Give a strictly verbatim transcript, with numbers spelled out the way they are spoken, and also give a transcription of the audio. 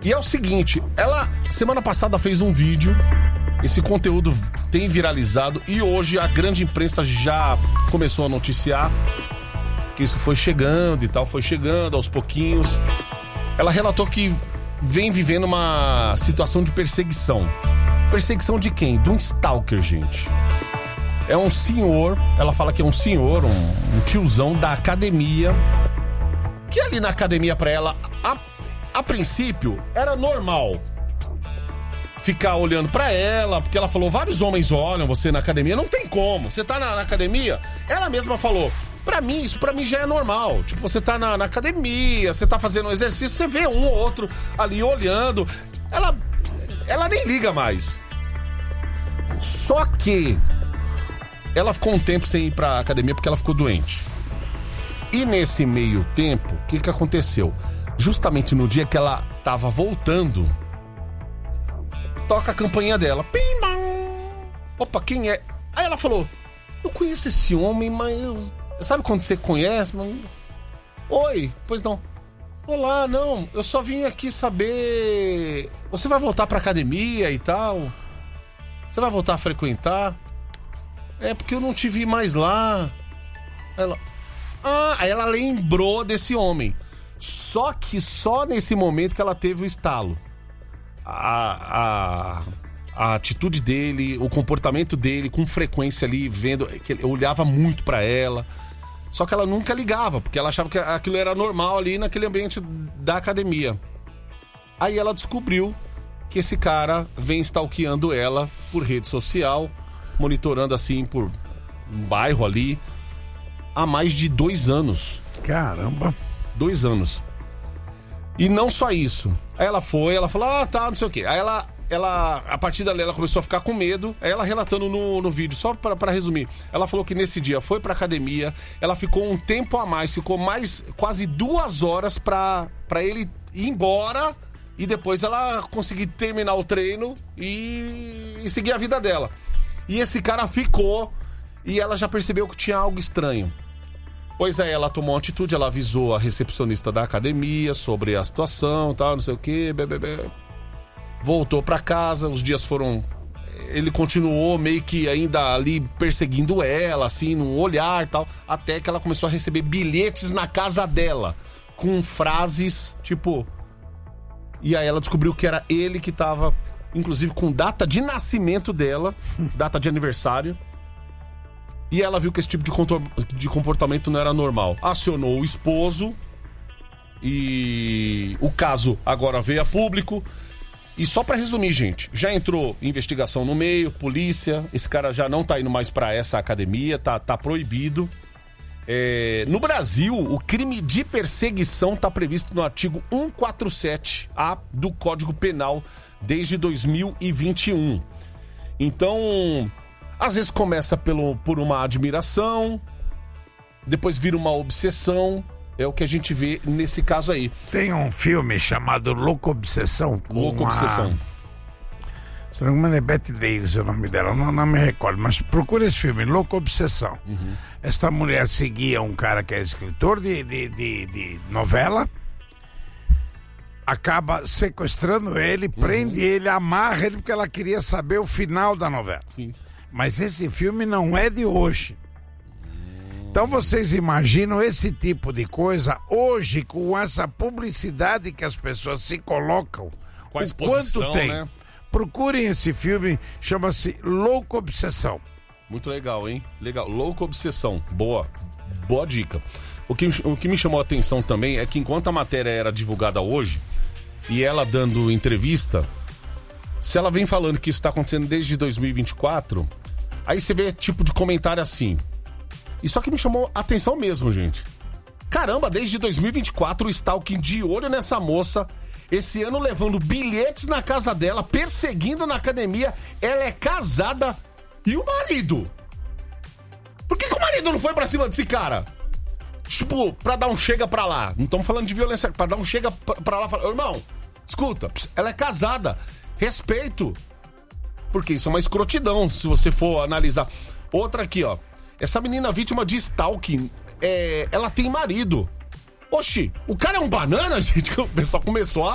E é o seguinte, ela semana passada fez um vídeo, esse conteúdo tem viralizado e hoje a grande imprensa já começou a noticiar que isso foi chegando e tal, foi chegando aos pouquinhos. Ela relatou que vem vivendo uma situação de perseguição. Perseguição de quem? De um stalker, gente. É um senhor, ela fala que é um senhor, um, um tiozão da academia, que ali na academia pra ela, a, a princípio, era normal ficar olhando pra ela, porque ela falou, vários homens olham você na academia, não tem como, você tá na, na academia, ela mesma falou, pra mim, isso pra mim já é normal, tipo, você tá na, na academia, você tá fazendo um exercício, você vê um ou outro ali olhando, ela, ela nem liga mais. Só que ela ficou um tempo sem ir pra academia porque ela ficou doente. E nesse meio tempo, o que que aconteceu? Justamente no dia que ela tava voltando, toca a campainha dela. Pim, bam. Opa, quem é? Aí ela falou, eu conheço esse homem, mas... Sabe quando você conhece? Mas... Oi, pois não. Olá, não, eu só vim aqui saber... Você vai voltar pra academia e tal? Você vai voltar a frequentar? É porque eu não te vi mais lá. Ela... Ah, aí ela lembrou desse homem. Só que só nesse momento que ela teve o estalo. A, a, a atitude dele, o comportamento dele, com frequência ali, vendo, que ele olhava muito pra ela. Só que ela nunca ligava, porque ela achava que aquilo era normal ali naquele ambiente da academia. Aí ela descobriu que esse cara vem stalkeando ela por rede social, monitorando assim por um bairro ali, há mais de dois anos. Caramba! Dois anos. E não só isso. Aí ela foi, ela falou, ah, tá, não sei o quê. Aí ela, ela a partir dali, ela começou a ficar com medo. Aí ela relatando no, no vídeo, só pra, pra resumir. Ela falou que nesse dia foi pra academia, ela ficou um tempo a mais, ficou mais, quase duas horas pra, pra ele ir embora e depois ela conseguir terminar o treino e, e seguir a vida dela. E esse cara ficou e ela já percebeu que tinha algo estranho. Pois é, ela tomou uma atitude, ela avisou a recepcionista da academia sobre a situação, tal, não sei o que, bebê. Voltou pra casa, os dias foram... Ele continuou meio que ainda ali perseguindo ela, assim, no olhar e tal, até que ela começou a receber bilhetes na casa dela, com frases, tipo... E aí ela descobriu que era ele que tava, inclusive com data de nascimento dela, data de aniversário. E ela viu que esse tipo de comportamento não era normal. Acionou o esposo e o caso agora veio a público. E só pra resumir, gente, já entrou investigação no meio, polícia. Esse cara já não tá indo mais pra essa academia, tá, tá proibido. É, no Brasil, o crime de perseguição tá previsto no artigo cento e quarenta e sete A do Código Penal desde dois mil e vinte e um. Então... Às vezes começa pelo, por uma admiração, depois vira uma obsessão. É o que a gente vê nesse caso aí. Tem um filme chamado Louco Obsessão. Louco Obsessão. Se não me engano é Bette Davis o nome dela, não, não me recordo. Mas procura esse filme, Louco Obsessão. Uhum. Esta mulher seguia um cara que é escritor de, de, de, de novela, acaba sequestrando ele, uhum. prende ele, amarra ele porque ela queria saber o final da novela. Sim. Mas esse filme não é de hoje. Então vocês imaginam esse tipo de coisa hoje, com essa publicidade que as pessoas se colocam. Com a exposição, quanto tem? Né? Procurem esse filme, chama-se Louco Obsessão. Muito legal, hein? Legal. Louco Obsessão. Boa. Boa dica. O que, o que me chamou a atenção também é que enquanto a matéria era divulgada hoje, e ela dando entrevista, se ela vem falando que isso está acontecendo desde dois mil e vinte e quatro, aí você vê tipo de comentário assim. E só que me chamou a atenção mesmo, gente. Caramba, desde dois mil e vinte e quatro o stalking de olho nessa moça, esse ano levando bilhetes na casa dela, perseguindo na academia, ela é casada e o marido? Por que que o marido não foi pra cima desse cara? Tipo, pra dar um chega pra lá. Não estamos falando de violência, pra dar um chega pra, pra lá. Falar, irmão, escuta, ela é casada, respeito. Porque isso é uma escrotidão, se você for analisar. Outra aqui, ó. Essa menina vítima de stalking, é, ela tem marido. Oxi, o cara é um banana, gente? O pessoal começou a